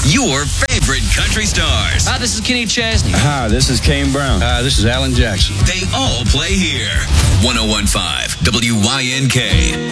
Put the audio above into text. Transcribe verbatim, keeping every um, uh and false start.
your favorite country stars. Hi, this is Kenny Chesney. Hi, this is Kane Brown. Hi, this is Alan Jackson. They all play here. one oh one point five W Y N K.